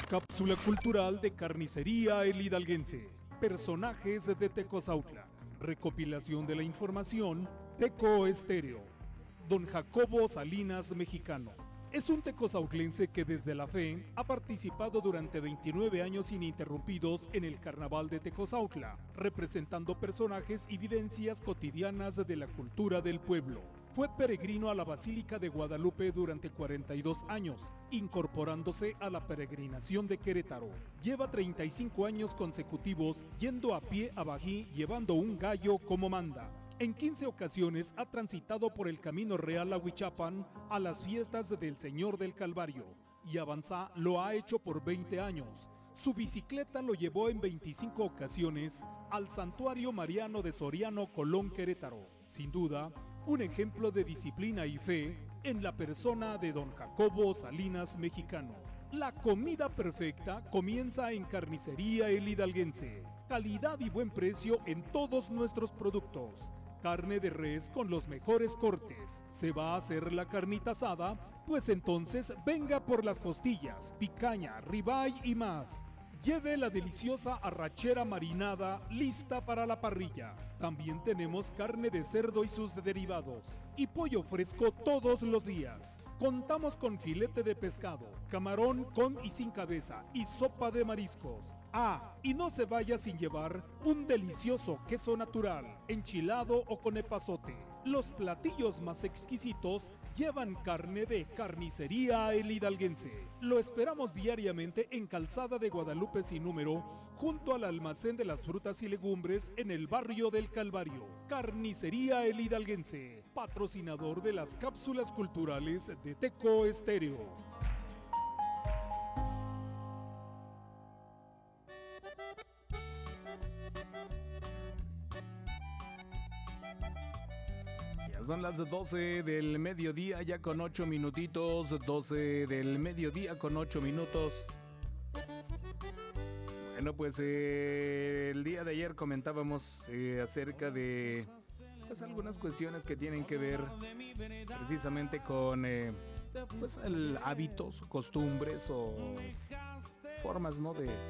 Cápsula cultural de Carnicería El Hidalguense. Personajes de Tecozautla. Recopilación de la información, Teco Estéreo. Don Jacobo Salinas Mexicano. Es un tecozautlense que desde la fe ha participado durante 29 años ininterrumpidos en el Carnaval de Tecozautla, representando personajes y vivencias cotidianas de la cultura del pueblo. Fue peregrino a la Basílica de Guadalupe durante 42 años, incorporándose a la peregrinación de Querétaro. Lleva 35 años consecutivos yendo a pie a Bají llevando un gallo como manda. En 15 ocasiones ha transitado por el Camino Real a Huichapan a las fiestas del Señor del Calvario, y Avanzá lo ha hecho por 20 años. Su bicicleta lo llevó en 25 ocasiones al Santuario Mariano de Soriano, Colón, Querétaro. Sin duda, un ejemplo de disciplina y fe en la persona de don Jacobo Salinas Mexicano. La comida perfecta comienza en Carnicería El Hidalguense. Calidad y buen precio en todos nuestros productos. Carne de res con los mejores cortes. ¿Se va a hacer la carnita asada? Pues entonces venga por las costillas, picaña, ribeye y más. Lleve la deliciosa arrachera marinada lista para la parrilla. También tenemos carne de cerdo y sus derivados. Y pollo fresco todos los días. Contamos con filete de pescado, camarón con y sin cabeza y sopa de mariscos. Ah, y no se vaya sin llevar un delicioso queso natural, enchilado o con epazote. Los platillos más exquisitos llevan carne de Carnicería El Hidalguense. Lo esperamos diariamente en Calzada de Guadalupe sin número, junto al almacén de las frutas y legumbres en el barrio del Calvario. Carnicería El Hidalguense, patrocinador de las cápsulas culturales de Teco Estéreo. Son las 12 del mediodía, ya con 8 minutitos, 12 del mediodía con 8 minutos. Bueno, pues el día de ayer comentábamos acerca de pues, algunas cuestiones que tienen que ver precisamente con pues, hábitos, costumbres o formas, ¿no? de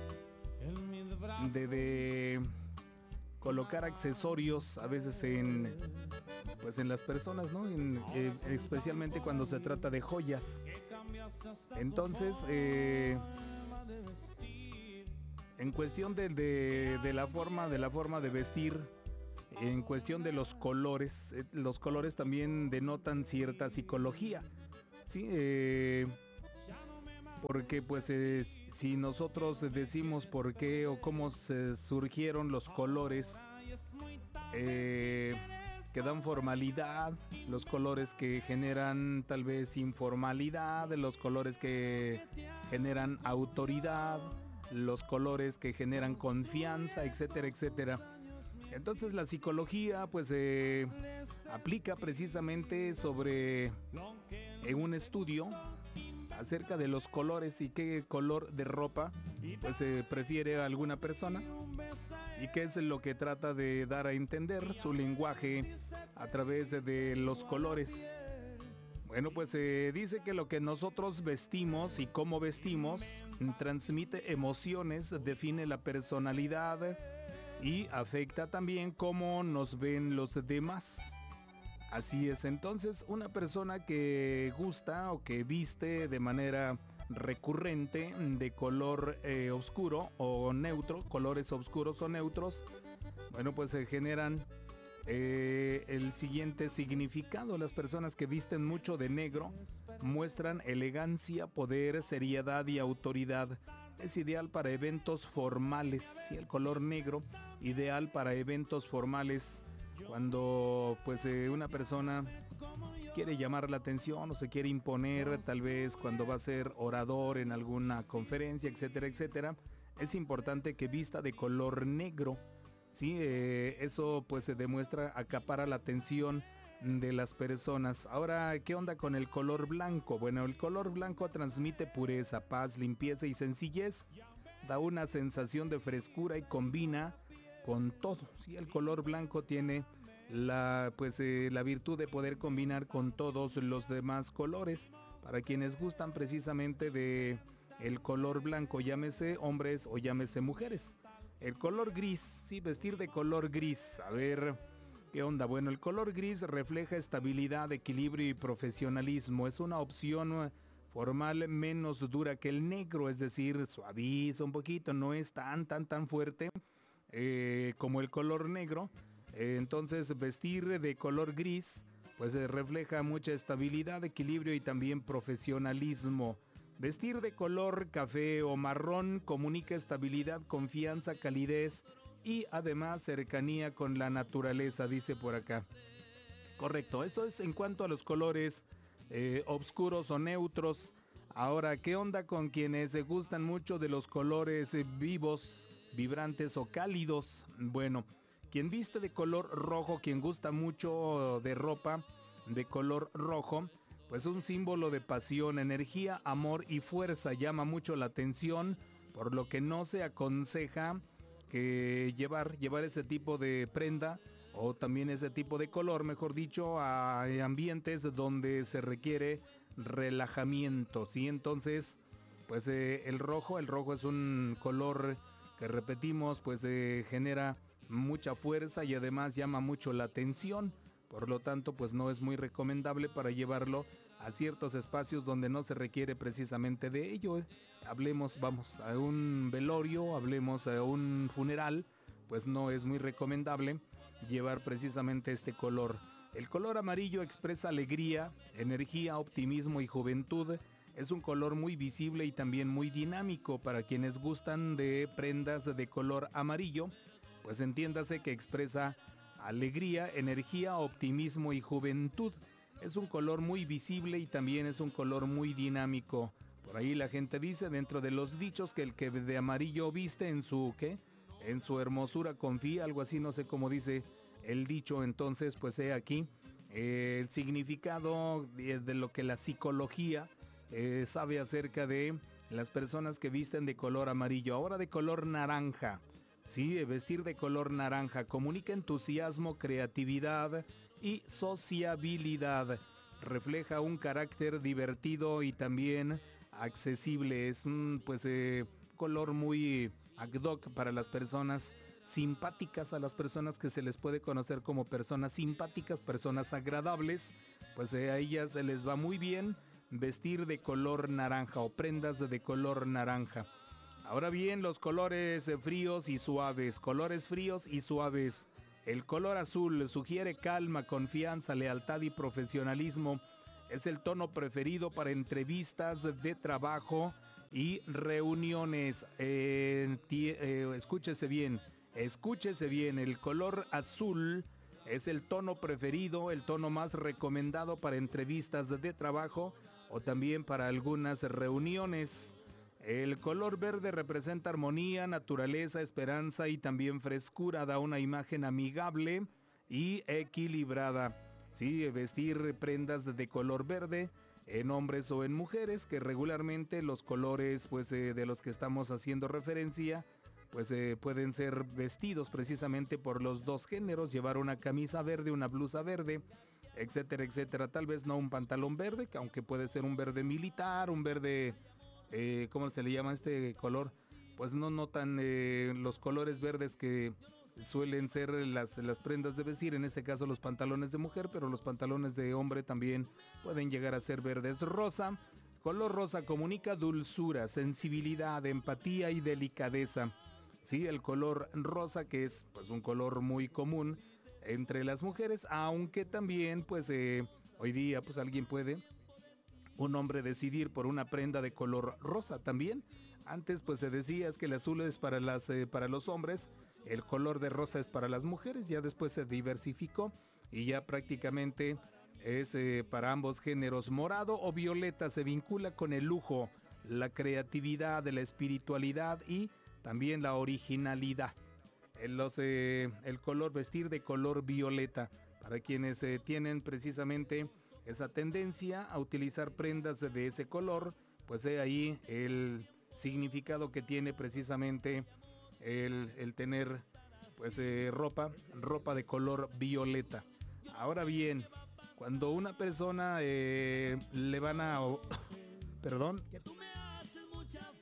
colocar accesorios a veces en las personas, ¿no? Especialmente cuando se trata de joyas. Entonces, en cuestión de la forma de vestir, en cuestión de los colores también denotan cierta psicología, ¿sí? Porque pues si nosotros decimos por qué o cómo se surgieron los colores que dan formalidad, los colores que generan tal vez informalidad, los colores que generan autoridad, los colores que generan confianza, etcétera, etcétera. Entonces la psicología pues aplica precisamente sobre un estudio acerca de los colores y qué color de ropa pues prefiere alguna persona y qué es lo que trata de dar a entender su lenguaje a través de los colores. Bueno, pues dice que lo que nosotros vestimos y cómo vestimos transmite emociones, define la personalidad y afecta también cómo nos ven los demás. Así es, entonces una persona que gusta o que viste de manera recurrente de color oscuro o neutro, colores oscuros o neutros, bueno, pues se generan el siguiente significado. Las personas que visten mucho de negro muestran elegancia, poder, seriedad y autoridad. Es ideal para eventos formales, y el color negro ideal para eventos formales cuando pues una persona quiere llamar la atención o se quiere imponer, tal vez cuando va a ser orador en alguna conferencia, etcétera, etcétera. Es importante que vista de color negro, ¿sí? Eso pues se demuestra, acapara la atención de las personas. Ahora, ¿qué onda con el color blanco? Bueno, el color blanco transmite pureza, paz, limpieza y sencillez. Da una sensación de frescura y combina con todo, ¿sí? El color blanco tiene la virtud de poder combinar con todos los demás colores. Para quienes gustan precisamente de el color blanco, llámese hombres o llámese mujeres. El color gris, sí, vestir de color gris. A ver, ¿qué onda? Bueno, el color gris refleja estabilidad, equilibrio y profesionalismo. Es una opción formal menos dura que el negro, es decir, suaviza un poquito, no es tan fuerte como el color negro. Entonces, vestir de color gris, pues refleja mucha estabilidad, equilibrio y también profesionalismo. Vestir de color café o marrón comunica estabilidad, confianza, calidez y además cercanía con la naturaleza, dice por acá. Correcto, eso es en cuanto a los colores oscuros o neutros. Ahora, ¿qué onda con quienes se gustan mucho de los colores vivos, vibrantes o cálidos? Bueno, quien viste de color rojo, quien gusta mucho de ropa de color rojo, pues un símbolo de pasión, energía, amor y fuerza, llama mucho la atención, por lo que no se aconseja que llevar ese tipo de prenda o también ese tipo de color, mejor dicho, a ambientes donde se requiere relajamiento, ¿sí? Entonces, pues el rojo es un color que repetimos, pues genera mucha fuerza y además llama mucho la atención. Por lo tanto, pues no es muy recomendable para llevarlo a ciertos espacios donde no se requiere precisamente de ello. Hablemos, vamos, a un velorio, hablemos a un funeral, pues no es muy recomendable llevar precisamente este color. El color amarillo expresa alegría, energía, optimismo y juventud. Es un color muy visible y también muy dinámico para quienes gustan de prendas de color amarillo, pues entiéndase que expresa alegría, energía, optimismo y juventud. Es un color muy visible y también es un color muy dinámico. Por ahí la gente dice dentro de los dichos que el que de amarillo viste en su en su hermosura confía, algo así, no sé cómo dice el dicho. Entonces, pues he aquí el significado de lo que la psicología sabe acerca de las personas que visten de color amarillo. Ahora de color naranja. Sí, vestir de color naranja comunica entusiasmo, creatividad y sociabilidad. Refleja un carácter divertido y también accesible. Es un color muy ad hoc para las personas simpáticas, a las personas que se les puede conocer como personas simpáticas, personas agradables. Pues a ellas se les va muy bien vestir de color naranja o prendas de color naranja. Ahora bien, los colores fríos y suaves. Colores fríos y suaves. El color azul sugiere calma, confianza, lealtad y profesionalismo. Es el tono preferido para entrevistas de trabajo y reuniones. Escúchese bien. El color azul es el tono preferido, el tono más recomendado para entrevistas de trabajo o también para algunas reuniones. El color verde representa armonía, naturaleza, esperanza y también frescura. Da una imagen amigable y equilibrada. Sí, vestir prendas de color verde en hombres o en mujeres, que regularmente los colores de los que estamos haciendo referencia pueden ser vestidos precisamente por los dos géneros. Llevar una camisa verde, una blusa verde, etcétera, etcétera. Tal vez no un pantalón verde, que aunque puede ser un verde militar, un verde... ¿cómo se le llama este color? Pues no tan los colores verdes que suelen ser las prendas de vestir, en este caso los pantalones de mujer, pero los pantalones de hombre también pueden llegar a ser verdes. Rosa, color rosa comunica dulzura, sensibilidad, empatía y delicadeza. Sí, el color rosa, que es pues un color muy común entre las mujeres, aunque también hoy día alguien puede, un hombre, decidir por una prenda de color rosa también. Antes se decía es que el azul es para los hombres, el color de rosa es para las mujeres. Ya después se diversificó y ya prácticamente es para ambos géneros. Morado o violeta se vincula con el lujo, la creatividad, la espiritualidad y también la originalidad. El color, vestir de color violeta, para quienes tienen precisamente esa tendencia a utilizar prendas de ese color, pues ahí el significado que tiene precisamente el tener ropa de color violeta. Ahora bien, cuando una persona le van a perdón,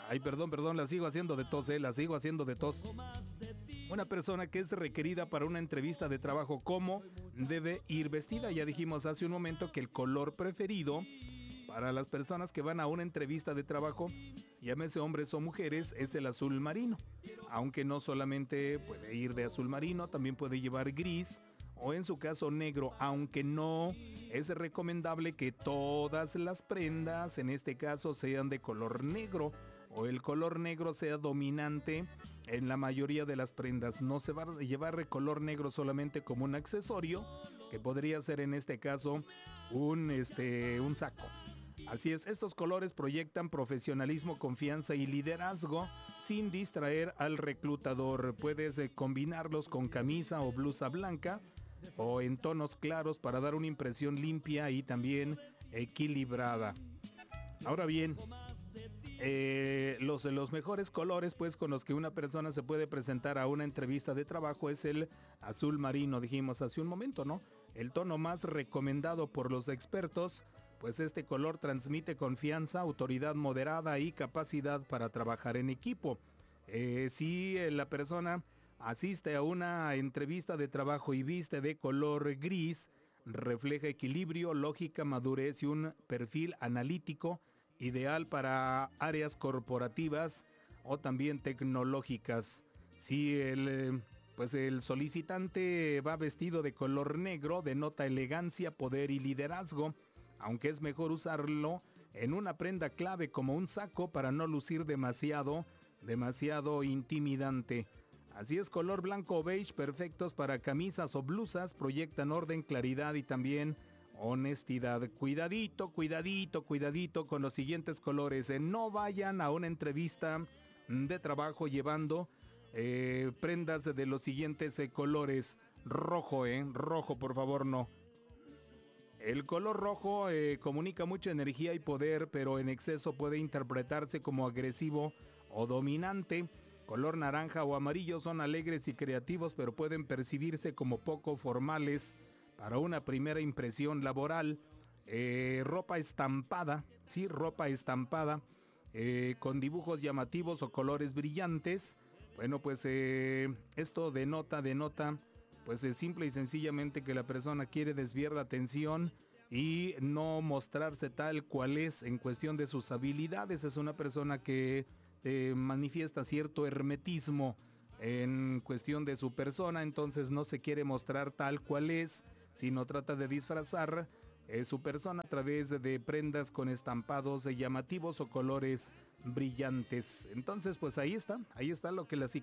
Ay, perdón, la sigo haciendo de tos, la sigo haciendo de tos. Una persona que es requerida para una entrevista de trabajo, ¿cómo debe ir vestida? Ya dijimos hace un momento que el color preferido para las personas que van a una entrevista de trabajo, llámese hombres o mujeres, es el azul marino. Aunque no solamente puede ir de azul marino, también puede llevar gris o en su caso negro, aunque no es recomendable que todas las prendas en este caso sean de color negro o el color negro sea dominante en la mayoría de las prendas. No se va a llevar el color negro solamente como un accesorio, que podría ser en este caso un saco. Así es, estos colores proyectan profesionalismo, confianza y liderazgo sin distraer al reclutador. Puedes combinarlos con camisa o blusa blanca o en tonos claros para dar una impresión limpia y también equilibrada. Ahora bien, los mejores colores pues con los que una persona se puede presentar a una entrevista de trabajo es el azul marino, dijimos hace un momento, ¿no? El tono más recomendado por los expertos, pues este color transmite confianza, autoridad moderada y capacidad para trabajar en equipo. Si la persona asiste a una entrevista de trabajo y viste de color gris, refleja equilibrio, lógica, madurez y un perfil analítico ideal para áreas corporativas o también tecnológicas. Si el solicitante va vestido de color negro, denota elegancia, poder y liderazgo, aunque es mejor usarlo en una prenda clave como un saco para no lucir demasiado intimidante. Así es, color blanco o beige, perfectos para camisas o blusas, proyectan orden, claridad y también honestidad. Cuidadito con los siguientes colores. No vayan a una entrevista de trabajo llevando prendas de los siguientes colores. Rojo, rojo, por favor, no. El color rojo comunica mucha energía y poder, pero en exceso puede interpretarse como agresivo o dominante. Color naranja o amarillo son alegres y creativos, pero pueden percibirse como poco formales para una primera impresión laboral. Ropa estampada, con dibujos llamativos o colores brillantes. Bueno, pues esto denota pues simple y sencillamente que la persona quiere desviar la atención y no mostrarse tal cual es en cuestión de sus habilidades. Es una persona que manifiesta cierto hermetismo en cuestión de su persona, entonces no se quiere mostrar tal cual es, sino trata de disfrazar su persona a través de prendas con estampados llamativos o colores brillantes. Entonces, pues ahí está lo que la